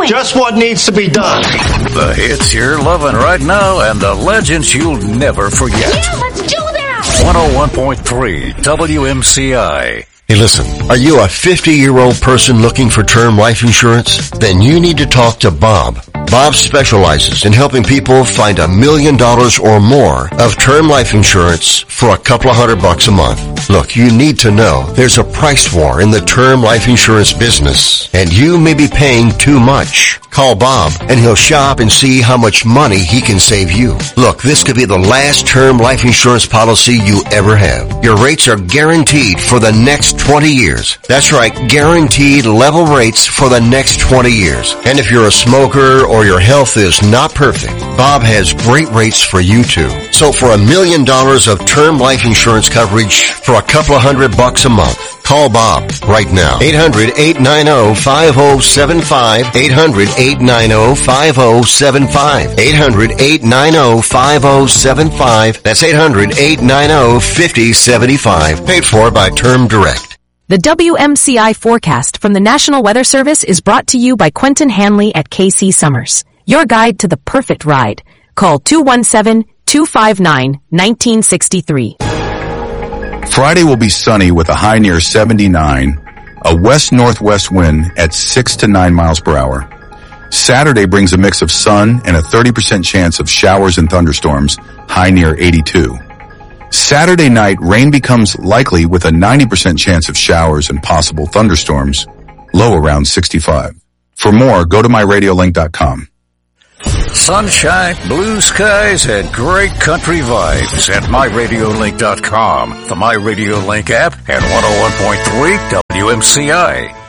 doing? Just what needs to be done. The hits you're loving right now and the legends you'll never forget. Yeah, let's do that! 101.3 WMCI. Hey, listen, are you a 50-year-old person looking for term life insurance? Then you need to talk to Bob. Bob specializes in helping people find $1 million or more of term life insurance for a couple of $100 a month. Look, you need to know there's a price war in the term life insurance business, and you may be paying too much. Call Bob, and he'll shop and see how much money he can save you. Look, this could be the last term life insurance policy you ever have. Your rates are guaranteed for the next 20 years. That's right, guaranteed level rates for the next 20 years. And if you're a smoker or your health is not perfect, Bob has great rates for you too. So for $1 million of term life insurance coverage for a couple of $100 a month, call Bob right now. 800-890-5075. 800-890-5075. 800-890-5075. That's 800-890-5075. Paid for by Term Direct. The WMCI forecast from the National Weather Service is brought to you by Quentin Hanley at KC Summers. Your guide to the perfect ride. Call 217-259-1963. Friday will be sunny with a high near 79, a west-northwest wind at 6 to 9 miles per hour. Saturday brings a mix of sun and a 30% chance of showers and thunderstorms, high near 82. Saturday night, rain becomes likely with a 90% chance of showers and possible thunderstorms, low around 65. For more, go to myradiolink.com. Sunshine, blue skies, and great country vibes at myradiolink.com, the My Radio Link app, and 101.3 WMCI.